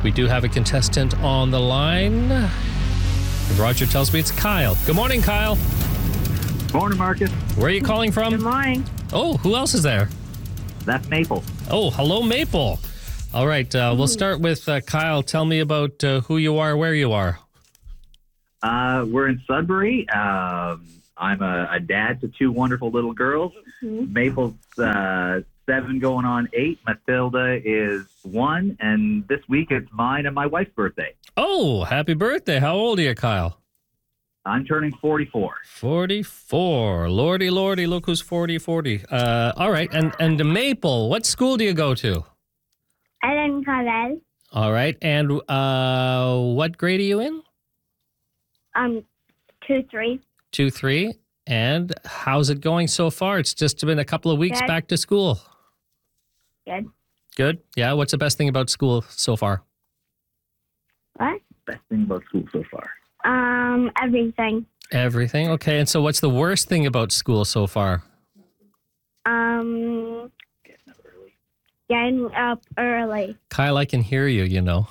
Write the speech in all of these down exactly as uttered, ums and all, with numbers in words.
We do have a contestant on the line. Roger tells me it's Kyle. Good morning, Kyle. Morning, Marcus. Where are you calling from? Good morning. Oh, who else is there? That's Maple. Oh, hello, Maple. All right, uh, we'll start with uh, Kyle. Tell me about uh, who you are, where you are. Uh, we're in Sudbury. Um, I'm a, a dad to two wonderful little girls. Mm-hmm. Maple's uh, seven going on eight. Matilda is one. And this week it's mine and my wife's birthday. Oh, happy birthday. How old are you, Kyle? I'm turning forty-four. forty-four. Lordy, lordy, look who's forty, forty. Uh, all right, and, and Maple, what school do you go to? Ellen College. All right, and uh, what grade are you in? Um, two, three. Two, three. And how's it going so far? It's just been a couple of weeks Good. back to school. Good. Good? Yeah, what's the best thing about school so far? What? Best thing about school so far. Um, everything. Everything? Okay, and so what's the worst thing about school so far? Um, getting up early. Kyle, I can hear you, you know.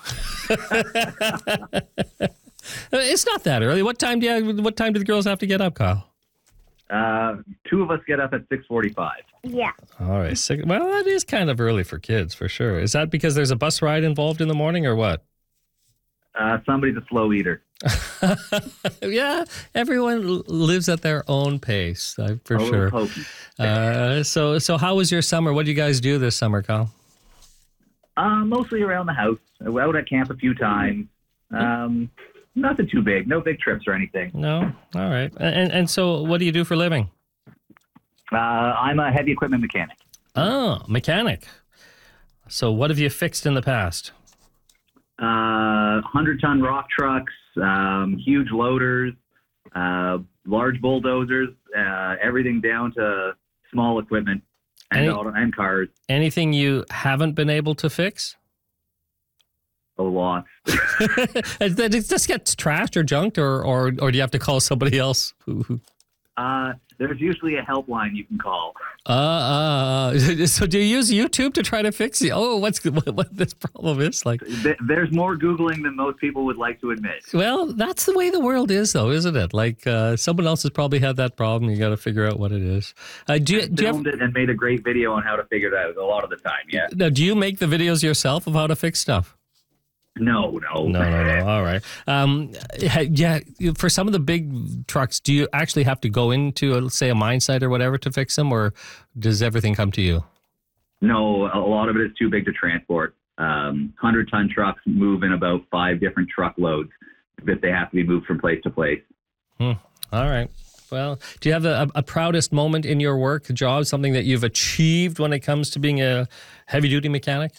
It's not that early. What time do you, what time do the girls have to get up, Kyle? Uh, two of us get up at six forty-five. Yeah. All right. Six, well, that is kind of early for kids, for sure. Is that because there's a bus ride involved in the morning or what? Uh, somebody's a slow eater. Yeah, everyone l- lives at their own pace, uh, for A sure. little pokey. Uh, so, so how was your summer? What did you guys do this summer, Kyle? Uh, mostly around the house. Out at camp a few times. Um, nothing too big. No big trips or anything. No? All right. And and so what do you do for a living? Uh, I'm a heavy equipment mechanic. Oh, mechanic. So what have you fixed in the past? Uh, hundred-ton rock trucks, um, huge loaders, uh, large bulldozers, uh, everything down to small equipment and, Any- auto, and cars. Anything you haven't been able to fix? A lot. Does it just get trashed or junked, or, or, or do you have to call somebody else? Who, who... Uh, there's usually a helpline you can call. Uh, uh, uh, so do you use YouTube to try to fix it? Oh, what's what, what this problem is like? Th- There's more Googling than most people would like to admit. Well, that's the way the world is, though, isn't it? Like uh, someone else has probably had that problem. You got to figure out what it is. Uh, do you, do you Filmed have, it and made a great video on how to figure it out a lot of the time, yeah. now, do you make the videos yourself of how to fix stuff? No, no. No, no, no. All right. Um, ha- yeah, for some of the big trucks, do you actually have to go into, a, say, a mine site or whatever to fix them, or does everything come to you? No, a lot of it is too big to transport. Um, hundred-ton trucks move in about five different truckloads that they have to be moved from place to place. Hmm. All right. Well, do you have a, a proudest moment in your work job, something that you've achieved when it comes to being a heavy-duty mechanic?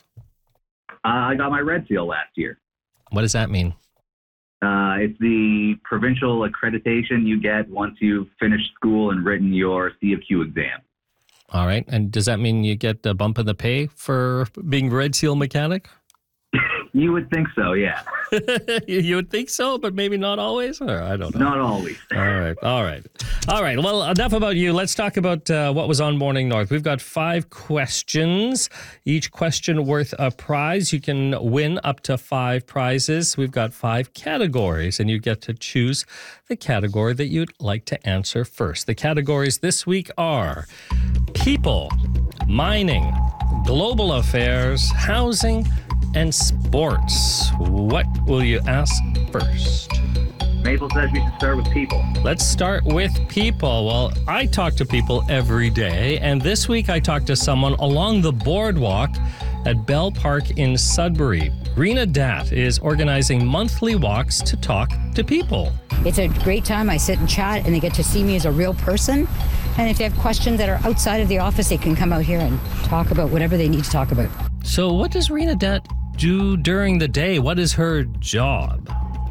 Uh, I got my Red Seal last year. What does that mean? Uh, it's the provincial accreditation you get once you've finished school and written your C of Q exam. All right. And does that mean you get a bump in the pay for being Red Seal mechanic? You would think so, yeah. You would think so, but maybe not always? Or I don't know. Not always. All right. All right. All right. Well, enough about you. Let's talk about uh, what was on Morning North. We've got five questions, each question worth a prize. You can win up to five prizes. We've got five categories, and you get to choose the category that you'd like to answer first. The categories this week are people, mining, global affairs, housing, and sports. What will you ask first? Maple says we should start with people. Let's start with people. Well, I talk to people every day, and this week I talked to someone along the boardwalk at Bell Park in Sudbury. Rena Dat is organizing monthly walks to talk to people. It's a great time. I sit and chat, and they get to see me as a real person. And if they have questions that are outside of the office, they can come out here and talk about whatever they need to talk about. So what does Rena Dat do during the day? What is her job?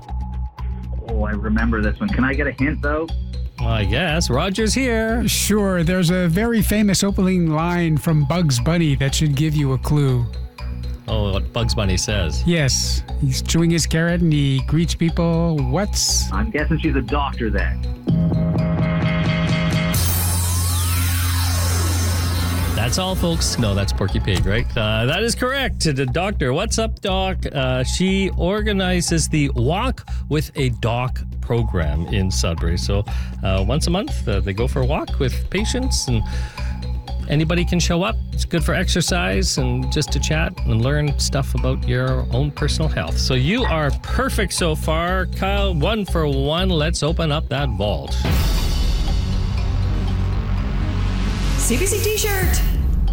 Oh, I remember this one. Can I get a hint, though? Well, I guess. Roger's here. Sure, there's a very famous opening line from Bugs Bunny that should give you a clue. Oh, what Bugs Bunny says. Yes, he's chewing his carrot and he greets people. What's... I'm guessing she's a doctor then. That's all, folks. No, that's Porky Pig, right? Uh, that is correct. The doctor. What's up, Doc? Uh, she organizes the Walk with a Doc program in Sudbury. So uh, once a month, uh, they go for a walk with patients, and anybody can show up. It's good for exercise and just to chat and learn stuff about your own personal health. So you are perfect so far, Kyle. One for one. Let's open up that vault. C B C T-shirt.